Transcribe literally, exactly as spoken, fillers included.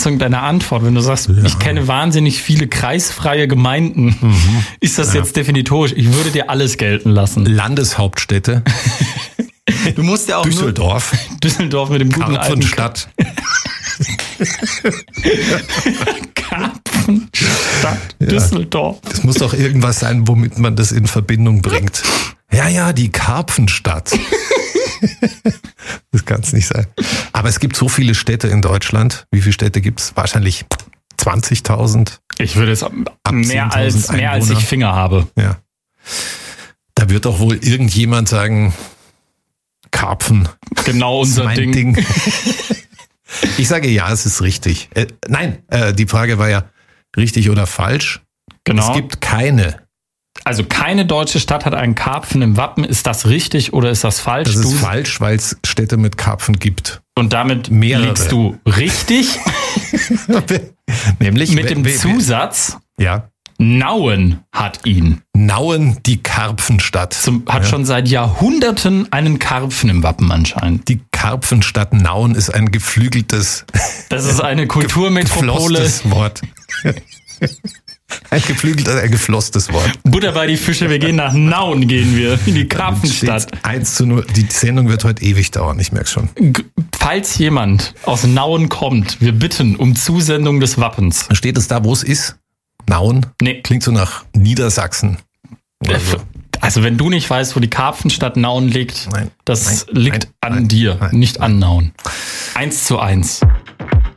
Übersetzung deiner Antwort, wenn du sagst, ja. ich kenne wahnsinnig viele kreisfreie Gemeinden, mhm. ist das ja. jetzt definitorisch? Ich würde dir alles gelten lassen. Landeshauptstädte. Du musst ja auch Düsseldorf. Nur Düsseldorf mit dem guten alten Karpfenstadt. Karpfenstadt. Düsseldorf. Ja. Das muss doch irgendwas sein, womit man das in Verbindung bringt. Ja, ja, die Karpfenstadt. Das kann es nicht sein. Aber es gibt so viele Städte in Deutschland. Wie viele Städte gibt es? Wahrscheinlich zwanzigtausend. Ich würde es mehr als, mehr als ich Finger habe. Ja. Da wird doch wohl irgendjemand sagen, Karpfen. Genau unser mein Ding. Ding. Ich sage ja, es ist richtig. Äh, nein, äh, die Frage war ja richtig oder falsch. Genau. Es gibt keine. Also keine deutsche Stadt hat einen Karpfen im Wappen. Ist das richtig oder ist das falsch? Das ist du falsch, weil es Städte mit Karpfen gibt. Und damit Mehrere. liegst du richtig. Nämlich mit dem Zusatz, ja. Nauen hat ihn. Nauen, die Karpfenstadt. Zum, hat ja. schon seit Jahrhunderten einen Karpfen im Wappen anscheinend. Die Karpfenstadt Nauen ist ein geflügeltes... Das ist eine Kulturmetropole. Geflosstes Wort. Ein geflügeltes, ein geflosstes Wort. Butter bei die Fische, wir gehen nach Nauen, gehen wir, in die Karpfenstadt. eins zu null. Die Sendung wird heute ewig dauern, ich merke schon. Falls jemand aus Nauen kommt, wir bitten um Zusendung des Wappens. Steht es da, wo es ist? Nauen? Nee. Klingt so nach Niedersachsen. Also, also wenn du nicht weißt, wo die Karpfenstadt Nauen liegt, nein, das nein, liegt nein, an nein, dir, nein, nicht nein. an Nauen. Eins zu eins.